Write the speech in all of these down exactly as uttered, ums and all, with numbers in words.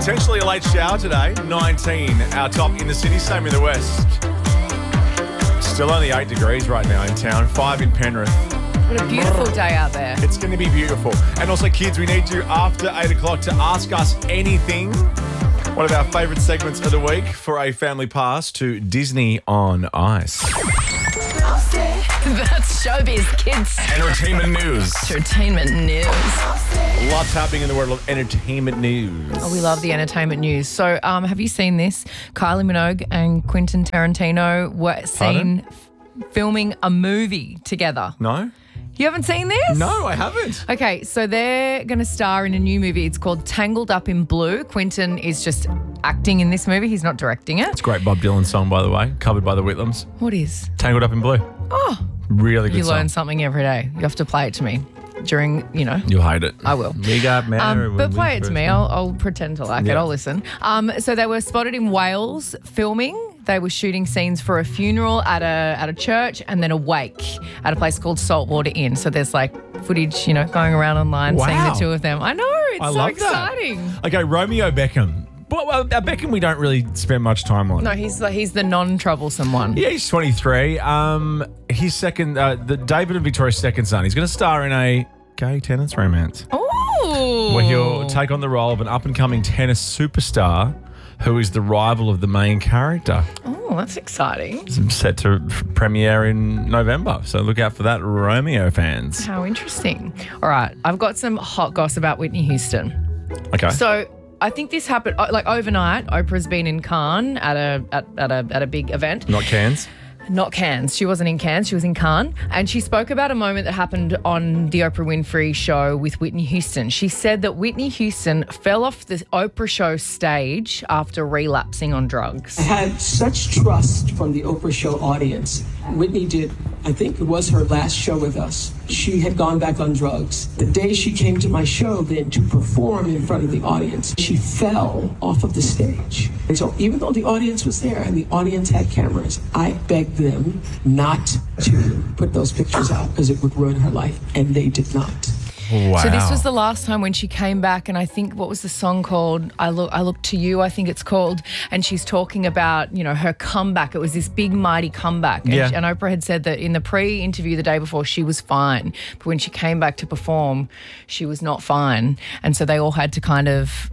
Potentially a late shower today. nineteen, our top in the city, same in the west. Still only eight degrees right now in town, five in Penrith. What a beautiful day out there. It's going to be beautiful. And also, kids, we need you after eight o'clock to ask us anything. One of our favourite segments of the week for a family pass to Disney on Ice. That's showbiz, kids. Entertainment news. Entertainment news. Lots happening in the world of entertainment news. Oh, we love the entertainment news. So, um, have you seen this? Kylie Minogue and Quentin Tarantino were seen f- filming a movie together. No? You haven't seen this? No, I haven't. Okay, so they're going to star in a new movie. It's called Tangled Up in Blue. Quentin is just acting in this movie. He's not directing it. It's a great Bob Dylan song, by the way, covered by the Whitlams. What is? Tangled Up in Blue. Oh. Really good You song. learn something every day. You have to play it to me during, you know. You'll hate it. I will. We got married. Um, but play it to me. I'll, I'll pretend to like Yeah. it. I'll listen. Um, so they were spotted in Wales filming. They were shooting scenes for a funeral at a at a church and then a wake at a place called Saltwater Inn. So there's like footage, you know, going around online seeing Wow. the two of them. I know. It's I so love exciting. that. Okay, Romeo Beckham. Well, well, uh, Beckham we don't really spend much time on. No, he's like, he's the non-troublesome one. Yeah, he's twenty-three. Um, his second, uh, the David and Victoria's second son. He's going to star in a gay tennis romance. Ooh. Where he'll take on the role of an up-and-coming tennis superstar who is the rival of the main character. Oh, that's exciting. It's set to f- premiere in November, so look out for that, Romeo fans. How interesting. All right, I've got some hot goss about Whitney Houston. Okay. So I think this happened uh, like overnight. Oprah's been in Cannes at a at, at a at a big event. Not Cairns. Not Cannes. She wasn't in Cannes. She was in Cannes. And she spoke about a moment that happened on the Oprah Winfrey show with Whitney Houston. She said that Whitney Houston fell off the Oprah show stage after relapsing on drugs. I had such trust from the Oprah show audience. Whitney did, I think it was her last show with us. She had gone back on drugs. The day she came to my show then to perform in front of the audience, she fell off of the stage. And so even though the audience was there and the audience had cameras, I begged them not to put those pictures out because it would ruin her life, and they did not. Wow. So this was the last time when she came back, and I think, what was the song called? I look, I look to you, I think it's called. And she's talking about, you know, her comeback. It was this big, mighty comeback. And, Yeah. she, and Oprah had said that in the pre-interview the day before, she was fine. But when she came back to perform, she was not fine. And so they all had to kind of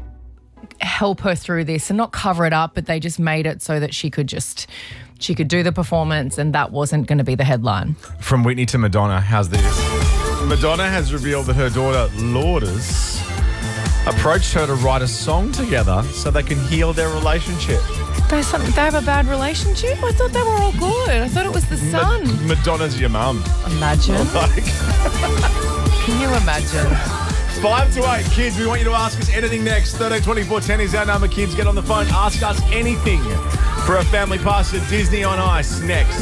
help her through this and not cover it up, but they just made it so that she could just, she could do the performance, and that wasn't going to be the headline. From Whitney to Madonna, how's this? Madonna has revealed that her daughter, Lourdes, approached her to write a song together so they can heal their relationship. They, some, they have a bad relationship? I thought they were all good. I thought it was the son. Ma- Madonna's your mum. Imagine. Like, Can you imagine? five to eight, kids, we want you to ask us anything next. thirteen twenty-four ten is our number, kids. Get on the phone, ask us anything for a family pass to Disney on Ice next.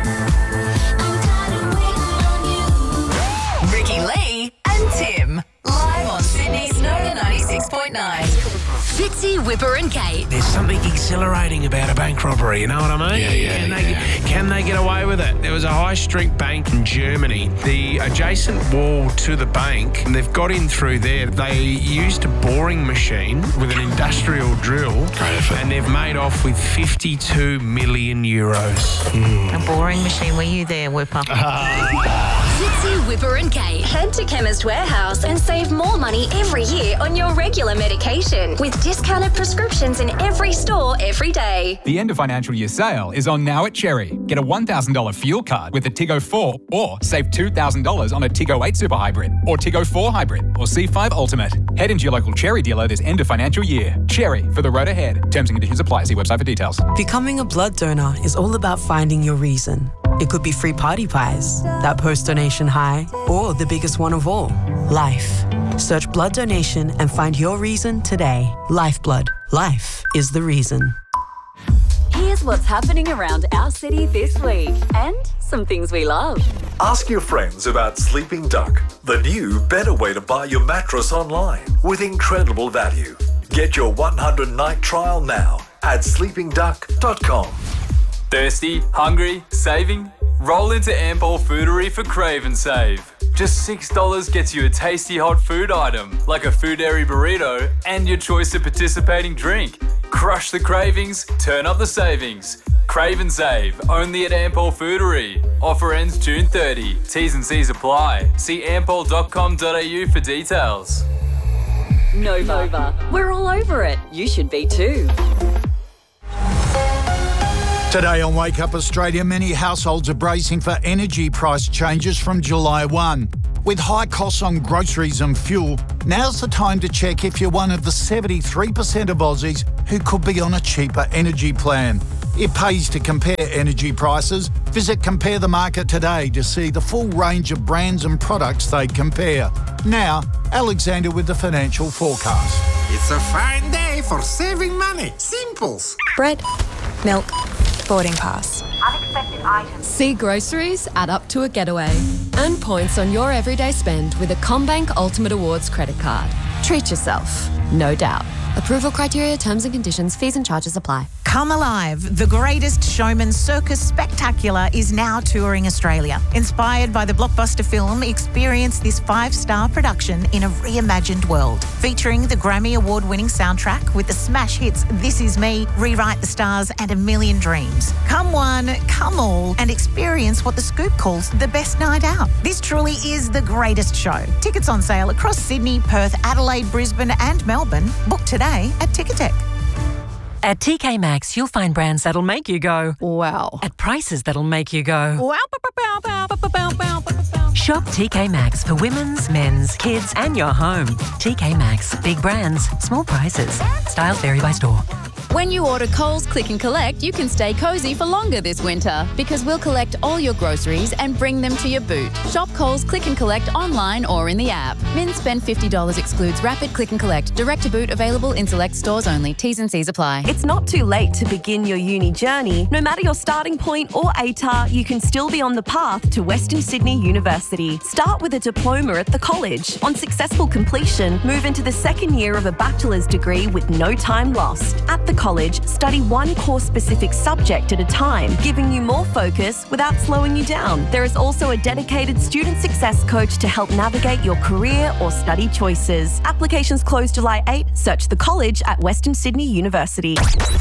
Ricky Lee and Tim. Live on Sydney's Nova ninety-six point nine. Fitzy, Whipper and Kate. There's something exhilarating about a bank robbery, you know what I mean? Yeah, yeah, Can, yeah. they, can they get away with it? There was a high street bank in Germany. The adjacent wall to the bank, and they've got in through there. They used a boring machine with an industrial drill, Great effort. and they've made off with fifty-two million euros. A boring machine. Were you there, Whipper? Fitzy, Whipper and Kate. Head to Chemist Warehouse and save more money every year on your regular medication with discounted prescriptions in every store every day. The end of financial year sale is on now at Cherry. Get a one thousand dollars fuel card with a Tiggo four, or save two thousand dollars on a Tiggo eight Super Hybrid or Tiggo four Hybrid or C five Ultimate. Head into your local Cherry dealer this end of financial year. Cherry, for the road ahead. Terms and conditions apply. See website for details. Becoming a blood donor is all about finding your reason. It could be free party pies, that post-donation high, or the biggest one of all, life. Search blood donation and find your reason today. Lifeblood. Life is the reason. Here's what's happening around our city this week and some things we love. Ask your friends about Sleeping Duck, the new better way to buy your mattress online with incredible value. Get your one hundred night trial now at sleeping duck dot com. Thirsty, hungry, saving? Roll into Ampol Foodery for Crave and Save. Just six dollars gets you a tasty hot food item, like a Foodary burrito, and your choice of participating drink. Crush the cravings, turn up the savings. Crave and save, only at Ampol Foodary. Offer ends June thirtieth. T's and C's apply. See ampol dot com dot a u for details. Nova. Nova. We're all over it. You should be too. Today on Wake Up Australia, many households are bracing for energy price changes from July first. With high costs on groceries and fuel, now's the time to check if you're one of the seventy-three percent of Aussies who could be on a cheaper energy plan. It pays to compare energy prices. Visit Compare the Market today to see the full range of brands and products they compare. Now, Alexander with the financial forecast. It's a fine day for saving money. Simples. Bread, milk, boarding pass. Unexpected items. See groceries add up to a getaway. Earn points on your everyday spend with a CommBank Ultimate Awards credit card. Treat yourself, no doubt. Approval criteria, terms and conditions, fees and charges apply. Come Alive, the greatest showman circus spectacular is now touring Australia. Inspired by the blockbuster film, experience this five-star production in a reimagined world. Featuring the Grammy Award-winning soundtrack with the smash hits This Is Me, Rewrite the Stars and A Million Dreams. Come one, come all, and experience what The Scoop calls the best night out. This truly is the greatest show. Tickets on sale across Sydney, Perth, Adelaide, Brisbane and Melbourne. Book today at Ticketek. At T K Maxx, you'll find brands that'll make you go, wow, at prices that'll make you go, wow. Shop T K Maxx for women's, men's, kids, and your home. T K Maxx, big brands, small prices. Styles vary by store. When you order Coles Click and Collect, you can stay cosy for longer this winter because we'll collect all your groceries and bring them to your boot. Shop Coles Click and Collect online or in the app. Min spend fifty dollars excludes rapid click and collect. Direct to boot available in select stores only. T's and C's apply. It's not too late to begin your uni journey. No matter your starting point or A T A R, you can still be on the path to Western Sydney University. Start with a diploma at the college. On successful completion, move into the second year of a bachelor's degree with no time lost. At the college, study one course-specific subject at a time, giving you more focus without slowing you down. There is also a dedicated student success coach to help navigate your career or study choices. Applications close July eighth. Search the college at Western Sydney University.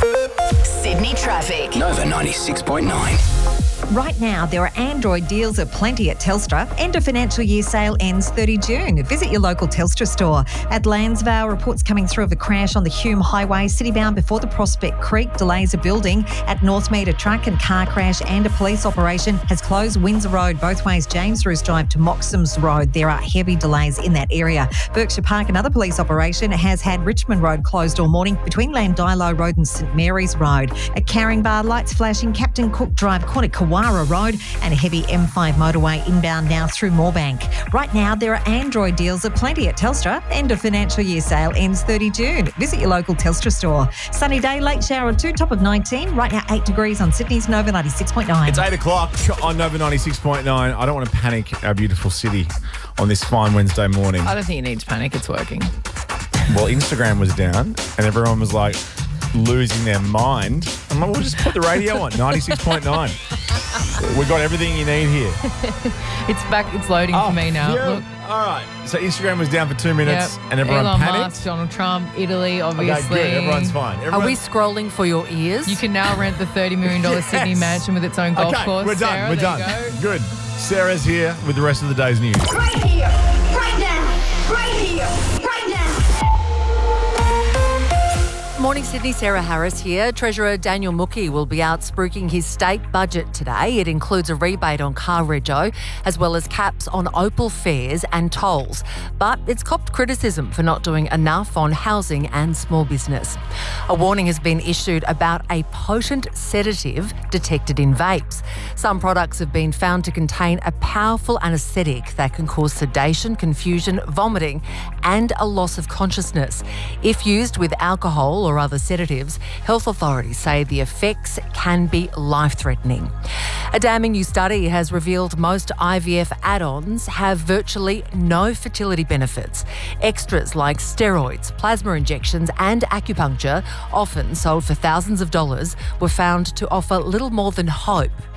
Sydney traffic. Nova ninety-six point nine. Right now, there are Android deals aplenty at Telstra. End of financial year sale ends thirtieth of June. Visit your local Telstra store. At Lansvale, reports coming through of a crash on the Hume Highway, citybound before the Prospect Creek. Delays are building. At Northmead, a truck and car crash and a police operation has closed Windsor Road both ways, James Roos Drive to Moxham's Road. There are heavy delays in that area. Berkshire Park, another police operation, has had Richmond Road closed all morning between Landilo Road and St Mary's Road. At Caringbah, lights flashing Captain Cook Drive, corner Kawara Road, and a heavy M five motorway inbound now through Moorebank. Right now, there are Android deals aplenty at Telstra. End of financial year sale ends thirtieth of June. Visit your local Telstra store. Sunny day, late shower or two, top of nineteen. Right now, eight degrees on Sydney's Nova ninety-six point nine. It's eight o'clock on Nova ninety-six point nine. I don't want to panic our beautiful city on this fine Wednesday morning. I don't think you need to panic. It's working. Well, Instagram was down and everyone was like losing their mind. I'm like, we'll just put the radio on, ninety-six point nine. We've got everything you need here. It's back. It's loading oh, for me now. Yeah. Look. All right. So Instagram was down for two minutes Yep. and everyone Elon panicked. Musk, Donald Trump, Italy, obviously. Okay, good. Everyone's fine. Everyone... Are we scrolling for your ears? You can now rent the thirty million dollars Yes. Sydney mansion with its own golf okay, course. we're done. Sarah, we're there done. you go. Good. Sarah's here with the rest of the day's news. Right here, right now, right here, right now. Morning Sydney, Sarah Harris here. Treasurer Daniel Mookie will be out spruiking his state budget today. It includes a rebate on car rego, as well as caps on Opal fares and tolls. But it's copped criticism for not doing enough on housing and small business. A warning has been issued about a potent sedative detected in vapes. Some products have been found to contain a powerful anaesthetic that can cause sedation, confusion, vomiting, and a loss of consciousness. If used with alcohol or other sedatives, health authorities say the effects can be life-threatening. A damning new study has revealed most I V F add-ons have virtually no fertility benefits. Extras like steroids, plasma injections and acupuncture, often sold for thousands of dollars, were found to offer little more than hope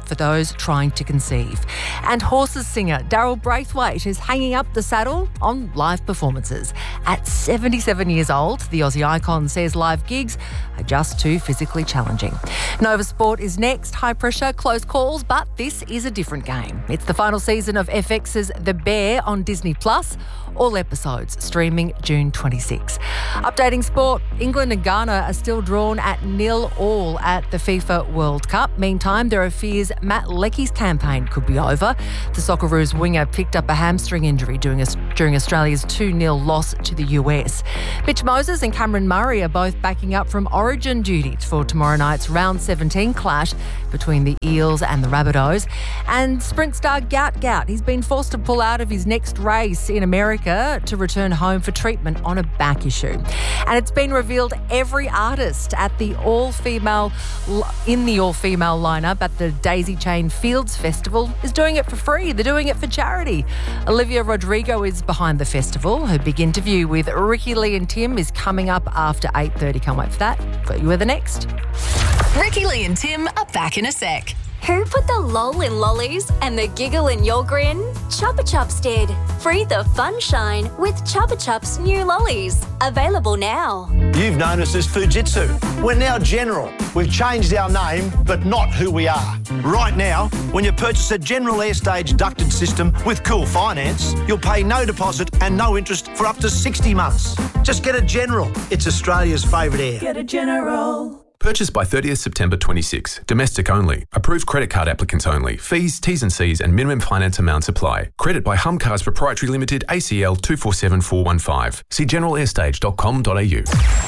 for those trying to conceive. And Horses singer Daryl Braithwaite is hanging up the saddle on live performances. At seventy-seven years old, the Aussie icon says live gigs are just too physically challenging. Nova Sport is next. High pressure, close calls, but this is a different game. It's the final season of F X's The Bear on Disney Plus. All episodes streaming June twenty-sixth. Updating sport, England and Ghana are still drawn at nil all at the FIFA World Cup. Meantime, there are fears Matt Leckie's campaign could be over. The Socceroos winger picked up a hamstring injury during, during Australia's two nil loss to the U S. Mitch Moses and Cameron Murray are both backing up from Origin duty for tomorrow night's round seventeen clash between the Eels and the Rabbitohs. And sprint star Gout Gout, he's been forced to pull out of his next race in America to return home for treatment on a back issue. And it's been revealed every artist at the all-female in the all-female lineup at the Daisy Chain Fields Festival is doing it for free. They're doing it for charity. Olivia Rodrigo is behind the festival. Her big interview with Ricky Lee and Tim is coming up after eight thirty. Can't wait for that. Got you with the next. Ricky Lee and Tim are back in a sec. Who put the lol in lollies and the giggle in your grin? Chupa Chups did. Free the fun shine with Chupa Chups new lollies. Available now. You've known us as Fujitsu. We're now General. We've changed our name, but not who we are. Right now, when you purchase a General Airstage ducted system with Cool Finance, you'll pay no deposit and no interest for up to sixty months. Just get a General. It's Australia's favourite air. Get a General. Purchased by thirtieth September twenty-six. Domestic only. Approved credit card applicants only. Fees, T's and C's and minimum finance amounts apply. Credit by Hum Cars Proprietary Limited, A C L two four seven four one five. See general airstage dot com dot a u.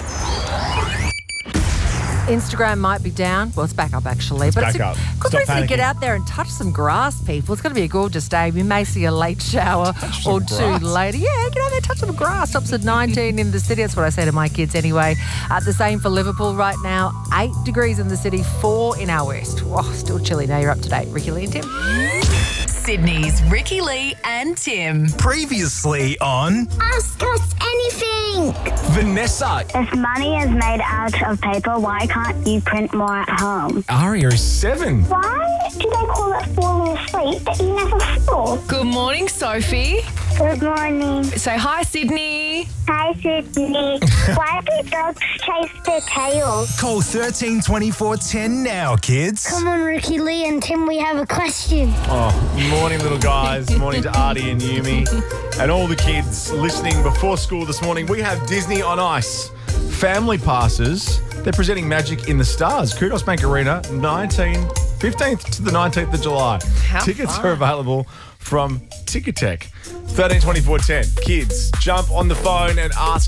Instagram might be down. Well, it's back up actually. It's but back it's a up. good Stop reason to get panicking. out there and touch some grass, people. It's going to be a gorgeous day. We may see a late shower some or grass. two later. Yeah, get out there, touch some grass. Tops at nineteen in the city. That's what I say to my kids anyway. Uh, the same for Liverpool right now. Eight degrees in the city, four in our west. Oh, still chilly. Now you're up to date. Ricky Lee and Tim. Sydney's Ricky Lee and Tim. Previously on Ask us anything. Vanessa. If money is made out of paper, why can't you print more at home? Aria is seven. Why do they call it falling asleep but you never fall? Good morning, Sophie. Good morning. Say hi, Sydney. Hi, Sydney. Why do dogs chase their tails? Call thirteen twenty-four ten now, kids. Come on, Ricky Lee and Tim, we have a question. Oh, morning, little guys. Morning to Artie and Yumi. And all the kids listening before school this morning. We have Disney on Ice. Family passes. They're presenting Magic in the Stars. Kudos Bank Arena, nineteenth, fifteenth to the nineteenth of July. How Tickets fun. are available from Ticketek. thirteen twenty-four ten. Kids, jump on the phone and ask